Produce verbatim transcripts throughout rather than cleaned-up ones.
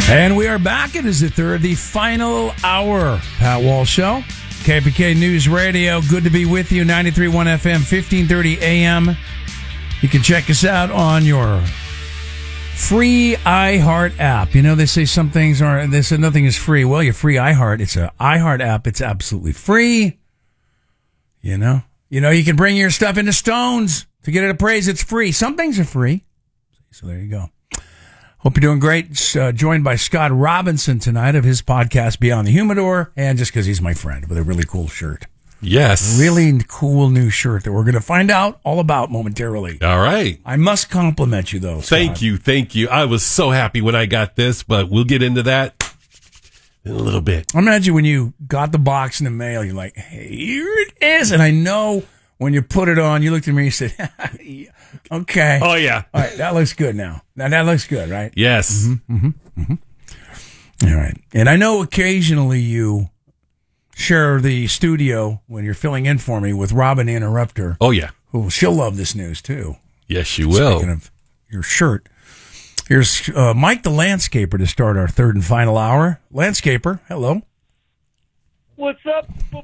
And we are back. It is the third, the final hour. Pat Walsh Show, K P K News Radio. Good to be with you. ninety-three point one F M, fifteen thirty A M. You can check us out on your free iHeart app. You know, they say some things aren't, they say nothing is free. Well, your free iHeart, it's an iHeart app. It's absolutely free. You know, you know, you can bring your stuff into Stones to get it appraised. It's free. Some things are free. So there you go. Hope you're doing great. Uh, joined by Scott Robinson tonight of his podcast, Beyond the Humidor, and just because he's my friend with a really cool shirt. Yes. Really cool new shirt that we're going to find out all about momentarily. All right. I must compliment you, though, Scott. Thank you. Thank you. I was so happy when I got this, but we'll get into that in a little bit. I imagine when you got the box in the mail, you're like, hey, here it is. And I know when you put it on, you looked at me and you said, okay. Oh, yeah. All right, that looks good now. Now, that looks good, right? Yes. Mm-hmm, mm-hmm, mm-hmm. All right. And I know occasionally you share the studio when you're filling in for me with Robin the Interrupter. Oh, yeah. Who she'll love this news, too. Yes, she will. Speaking of your shirt. Here's uh, Mike the Landscaper to start our third and final hour. Landscaper, hello. What's up,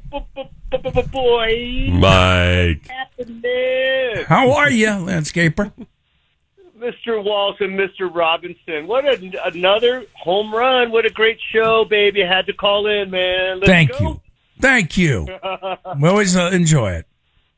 boy? Mike. Happening? How are you, Landscaper? Mister Walsh and Mister Robinson. What a, another home run. What a great show, baby. I had to call in, man. Let's Thank go. you. Thank you. We always uh, enjoy it.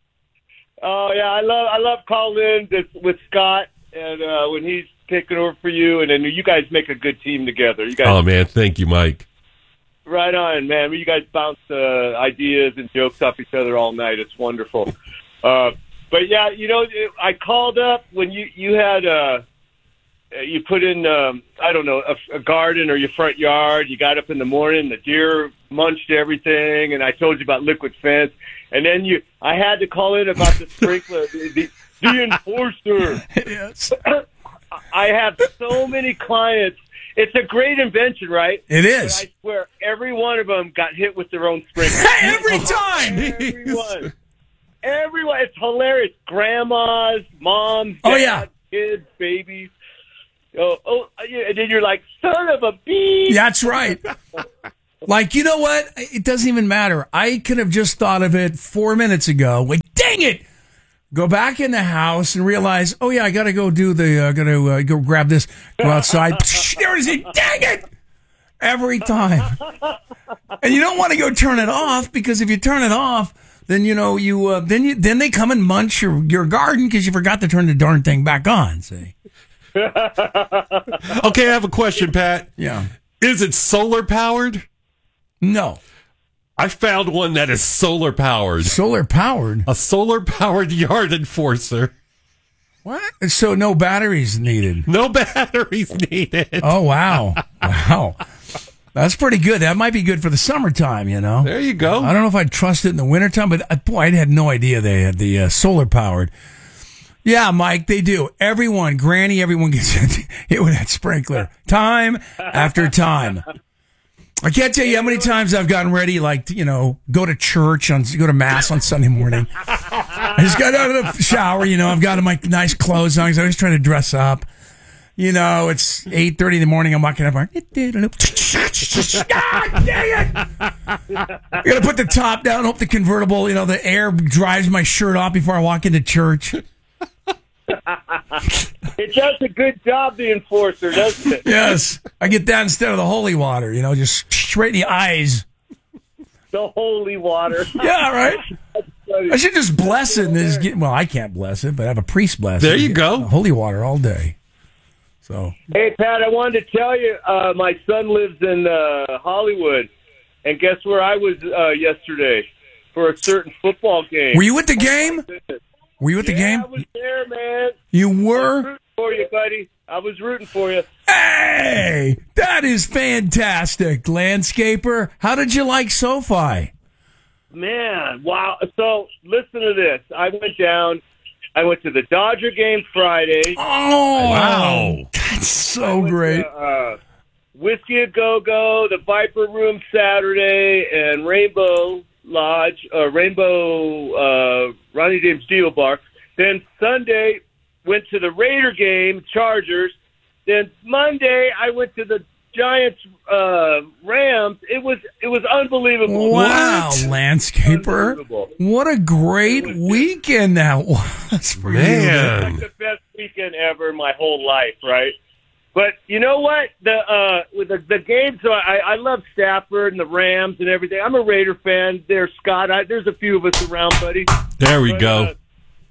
Oh, yeah. I love I love calling in this, with Scott and uh, when he's taking over for you. And then you guys make a good team together. You guys. Oh, man. Thank you, Mike. Right on, man. You guys bounce uh, ideas and jokes off each other all night. It's wonderful. Uh, but, yeah, you know, I called up when you, you had uh, you put in, um, I don't know, a, a garden or your front yard. You got up in the morning, the deer munched everything, and I told you about liquid fence. And then you, I had to call in about the sprinkler, the, the, the enforcer. Yes. I have so many clients. It's a great invention, right? It is. But I swear, every one of them got hit with their own sprinkler. Every time. Everyone. Everyone. It's hilarious. Grandmas, moms, dads, Oh, yeah. kids, babies. Oh, oh, and then you're like, son of a bee. That's right. Like, you know what? It doesn't even matter. I could have just thought of it four minutes ago. Like, dang it. Go back in the house and realize, oh, yeah, I got to go do the, I uh, got to uh, go grab this, go outside. There it is. Dang it. Every time. And you don't want to go turn it off because if you turn it off, then, you know, you, uh, then you, then they come and munch your, your garden because you forgot to turn the darn thing back on. See? Okay, I have a question, Pat. Yeah. Is it solar powered? No. I found one that is solar powered. Solar powered? A solar powered yard enforcer. What? So no batteries needed? No batteries needed. Oh, wow. Wow. That's pretty good. That might be good for the summertime, you know? There you go. I don't know if I'd trust it in the wintertime, but uh, boy, I had no idea they had the uh, solar powered. Yeah, Mike, they do. Everyone, Granny, everyone gets hit with that sprinkler. Time after time. I can't tell you how many times I've gotten ready, like, you know, go to church, on go to Mass on Sunday morning. I just got out of the shower, you know, I've got my nice clothes on because I always try to dress up. You know, it's eight thirty in the morning, I'm walking up, God dang it! I gotta put the top down, hope the convertible, you know, the air dries my shirt off before I walk into church. It does a good job, the enforcer, doesn't it? Yes. I get that instead of the holy water, you know, just straight in the eyes. The holy water. Yeah, right? I should just bless it. And this, well, I can't bless it, but have a priest bless there it. There you go. Holy water all day. So. Hey, Pat, I wanted to tell you, uh, my son lives in uh, Hollywood, and guess where I was uh, yesterday for a certain football game. Were you at the game? Were you at the yeah, game? I was there, man. You I was were? rooting for you, buddy. I was rooting for you. Hey, that is fantastic, Landscaper. How did you like SoFi? Man, wow. So, listen to this. I went down. I went to the Dodger game Friday. Oh, wow. That's so great. To, uh, Whiskey A Go Go, the Viper Room Saturday, and Rainbow Lodge, uh, Rainbow uh, Ronnie James Dio Bar. Then Sunday, went to the Raider game, Chargers. Then Monday, I went to the Giants uh, Rams, it was it was unbelievable. Wow, What? landscaper! Unbelievable. What a great weekend that was for you. Man. Like the best weekend ever in my whole life, right? But you know what? The uh, with the, the game. So I, I love Stafford and the Rams and everything. I'm a Raider fan. There's Scott. I, there's a few of us around, buddy. There we But, go. Uh,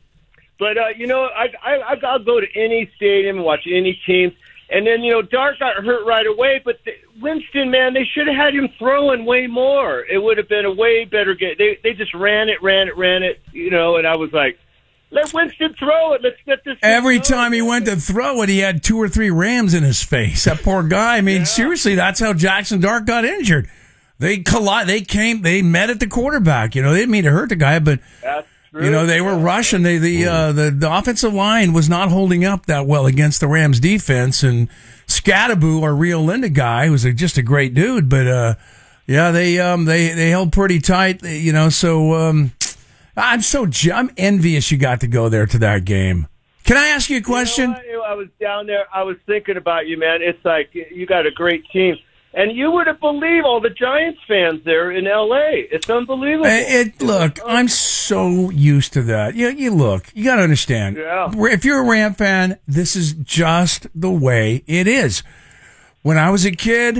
but uh, you know, I, I I'll go to any stadium and watch any team. And then you know, Dart got hurt right away. But the, Winston, man, they should have had him throwing way more. It would have been a way better game. They they just ran it, ran it, ran it. You know, and I was like, let Winston throw it. Let's get this. Every thing time he going. went to throw it, he had two or three Rams in his face. That poor guy. I mean, Yeah. seriously, that's how Jackson Dart got injured. They collide. They came. They met at the quarterback. You know, they didn't mean to hurt the guy, but That's true. you know they were rushing. They the uh, the the offensive line was not holding up that well against the Rams defense. And Scattaboo, our Rio Linda guy, was a, just a great dude. But uh, yeah, they um they they held pretty tight. You know, so um, I'm so je- I'm envious you got to go there to that game. Can I ask you a question? You know what? I was down there. I was thinking about you, man. It's like you got a great team, and you wouldn't believe all the Giants fans there in L A. It's unbelievable. It, it look, I'm so used to that. You, you look, you got to understand. Yeah. If you're a Ram fan, this is just the way it is. When I was a kid,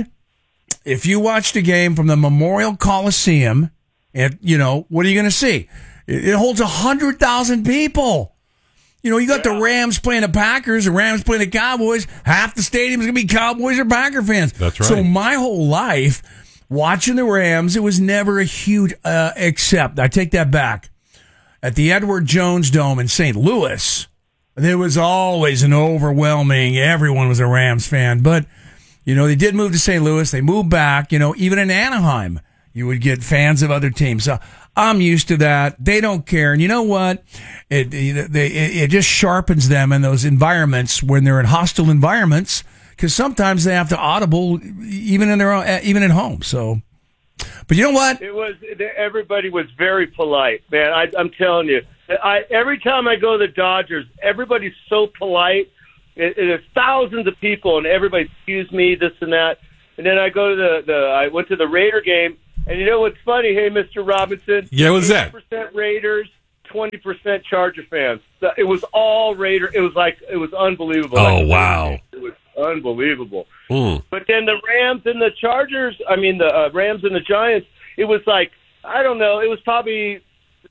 if you watched a game from the Memorial Coliseum, and you know what are you going to see? It, it holds a hundred thousand people. You know, you got Yeah. the Rams playing the Packers, the Rams playing the Cowboys. Half the stadium's going to be Cowboys or Packer fans. That's right. So my whole life, watching the Rams, it was never a huge, uh, except, I take that back. At the Edward Jones Dome in Saint Louis, there was always an overwhelming, everyone was a Rams fan. But, you know, they did move to Saint Louis. They moved back. You know, even in Anaheim, you would get fans of other teams. So I'm used to that. They don't care. And you know what? It, it, they, it just sharpens them in those environments when they're in hostile environments, because sometimes they have to audible even in their own, even at home. So, but you know what? It was everybody was very polite, man. I, I'm telling you. I, every time I go to the Dodgers, everybody's so polite. It, it, there's thousands of people, and everybody excuse me, this and that. And then I go to the, the I went to the Raider game. And you know what's funny? Hey, Mister Robinson. Yeah, what's that? eighty percent Raiders, twenty percent Charger fans. So it was all Raider. It was like, it was unbelievable. Oh, Like, wow. It was unbelievable. Mm. But then the Rams and the Chargers, I mean, the uh, Rams and the Giants, it was like, I don't know, it was probably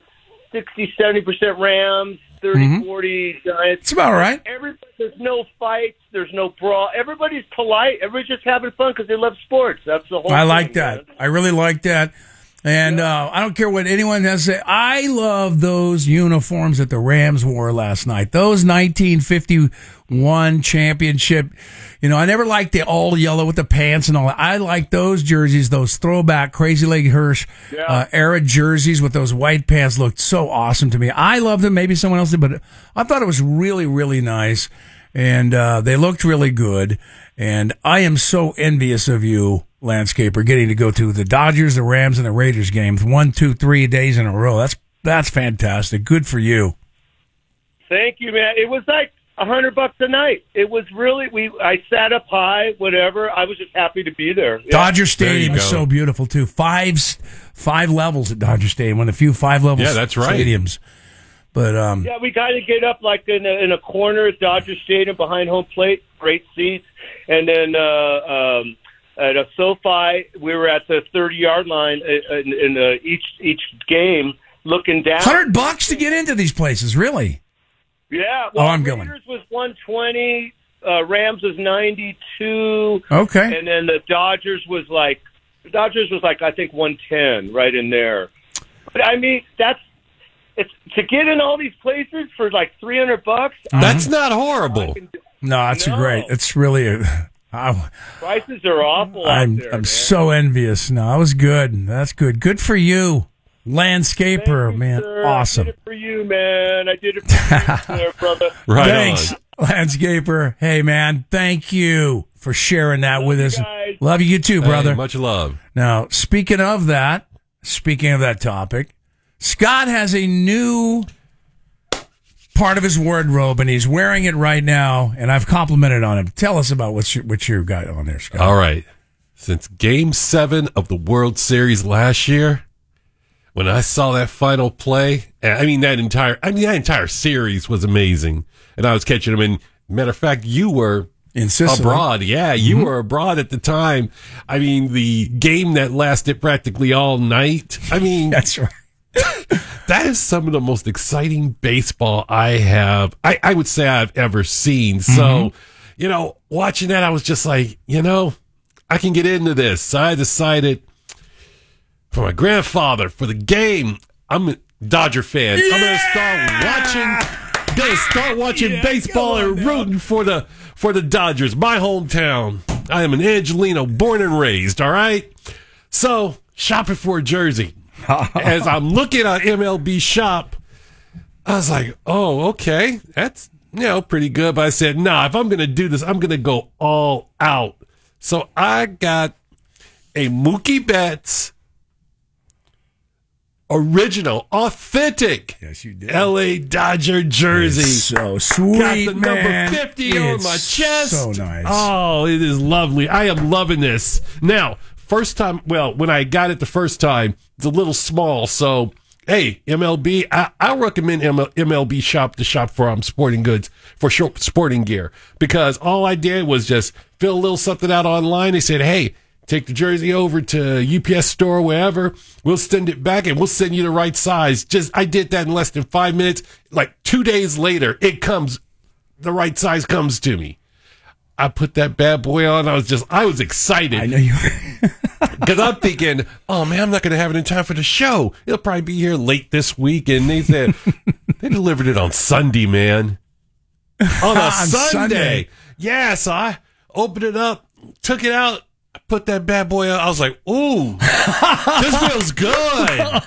sixty, seventy percent Rams, thirty, forty Giants. It's about right. Everybody, there's no fights. There's no brawl. Everybody's polite. Everybody's just having fun because they love sports. That's the whole I thing, like that. man. I really like that. And uh, I don't care what anyone has to say. I love those uniforms that the Rams wore last night. Those nineteen fifty-one championship. You know, I never liked the all yellow with the pants and all that. I like those jerseys, those throwback Crazy Leg Hirsch Yeah. uh, era jerseys with those white pants looked so awesome to me. I loved them. Maybe someone else did, but I thought it was really, really nice. And uh, they looked really good. And I am so envious of you, landscaper, getting to go to the Dodgers, the Rams, and the Raiders games one, two, three days in a row. That's that's fantastic. Good for you. Thank you, man. It was like a hundred bucks a night. It was really we. I sat up high, whatever. I was just happy to be there. Yeah. Dodger There Stadium you is go. so beautiful too. Five five levels at Dodger Stadium. One of the few five level Yeah, that's right. stadiums. But um, Yeah, we got to get up like in a, in a corner at Dodger Stadium behind home plate. Great seats, and then uh, um, at a SoFi, we were at the thirty-yard line in, in uh, each each game, looking down. hundred bucks to get into these places, really? Yeah, well, Oh, I'm going. Raiders was one twenty, uh, Rams was ninety-two, Okay. and then the Dodgers was like the Dodgers was like I think one ten, right in there. But I mean, that's it's to get in all these places for like three hundred bucks. That's not horrible. No, that's No. great. It's really a. I, Prices are awful out I'm there. I'm man. so envious. No, that was good. That's good. Good for you, landscaper, Thank you, man. sir. Awesome. I did it for you, man. I did it for you, there, brother. Right Thanks, on. landscaper. Hey, man. Thank you for sharing that with you us. guys. Love you too, brother. Hey, much love. Now, speaking of that, speaking of that topic, Scott has a new part of his wardrobe, and he's wearing it right now, and I've complimented on him. Tell us about what you, what you got on there, Scott. All right. Since Game seven of the World Series last year, when I saw that final play, I mean, that entire, I mean, that entire series was amazing. And I was catching them. And matter of fact, you were in Sicily. Abroad. Yeah, you Mm-hmm. were abroad at the time. I mean, the game that lasted practically all night. I mean, That's right. that is some of the most exciting baseball I have, I, I would say I've ever seen. So, Mm-hmm. you know, watching that, I was just like, you know, I can get into this. So I decided for my grandfather, for the game, I'm a Dodger fan. Yeah! I'm going to start watching. Gonna start watching Yeah, baseball come on and now. rooting for the for the Dodgers, my hometown. I am an Angelino, born and raised. All right, so shopping for a jersey. As I'm looking at M L B Shop, I was like, "Oh, okay, that's you know pretty good." But I said, "Nah, if I'm gonna do this, I'm gonna go all out." So I got a Mookie Betts original, authentic. Yes, you did. L A Dodger jersey. It's so sweet, Got the man. number fifty on It's my chest. So nice. Oh, it is lovely. I am loving this. Now, first time, well, when I got it the first time, it's a little small. So, hey, M L B, I, I recommend M L B Shop to shop for um, sporting goods, for short sporting gear. Because all I did was just fill a little something out online. They said, hey, take the jersey over to U P S store, wherever. We'll send it back and we'll send you the right size. Just, I did that in less than five minutes. Like two days later, it comes, the right size comes to me. I put that bad boy on. I was just, I was excited. I know you. Because I'm thinking, oh man, I'm not going to have it in time for the show. It'll probably be here late this week. And they said, they delivered it on Sunday, man. On a On Sunday. Sunday. Yeah, so I opened it up, took it out, put that bad boy out. I was like, ooh, this feels good.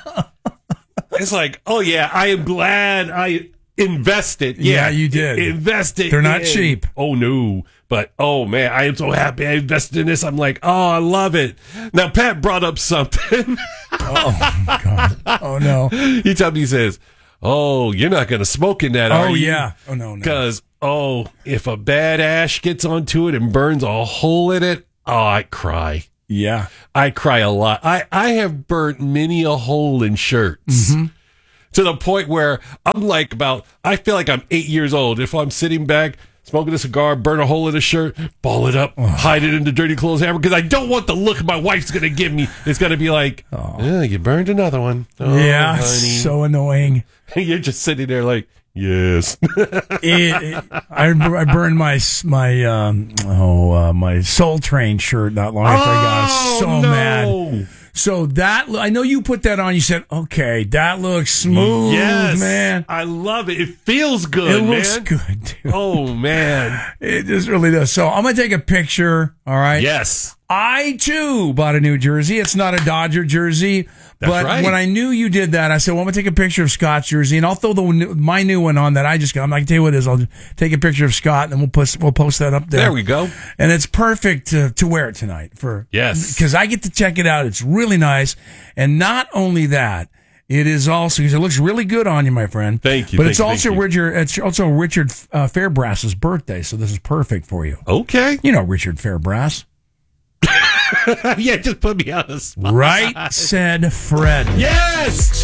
It's like, oh yeah, I am glad I invested. Yeah, Yeah, you did. Invested. They're not in- cheap. Oh no. But oh man, I am so happy I invested in this. I'm like, oh, I love it. Now Pat brought up something. Oh, God. Oh, no. He told me, he says, oh, you're not going to smoke in that, are Oh, you? yeah. Oh, no, no. Because, oh, if a bad ash gets onto it and burns a hole in it, oh, I cry. Yeah. I cry a lot. I, I have burnt many a hole in shirts Mm-hmm. to the point where I'm like about, I feel like I'm eight years old. If I'm sitting back, smoking a cigar, burn a hole in a shirt, ball it up, hide it in the dirty clothes hammer, because I don't want the look my wife's going to give me. It's going to be like, oh, you burned another one. Oh, yeah. honey. So annoying. You're just sitting there like, yes. It, it, I, I burned my my um, oh uh, my Soul Train shirt not long after I got it. So Oh, no. mad. So that I know you put that on. You said, "Okay, that looks smooth, Yes, man. I love it. It feels good, It looks man. good, dude. Oh man. It just really does." So I'm gonna take a picture. All right. Yes. I too bought a new jersey. It's not a Dodger jersey, That's but right. when I knew you did that, I said, "Well, I'm gonna take a picture of Scott's jersey, and I'll throw the new- my new one on that I just got." I'm like, "Tell you what it is, I'll take a picture of Scott, and then we'll post we'll post that up there." There we go. And it's perfect to, to wear it tonight for Yes. because I get to check it out. It's really nice, and not only that. It is also because it looks really good on you, my friend. Thank you, But thank it's you, also thank you. Richard. It's also Richard uh, Fairbrass's birthday, so this is perfect for you. Okay. You know Richard Fairbrass. Yeah, just put me on the spot. Right, said Fred. Yes.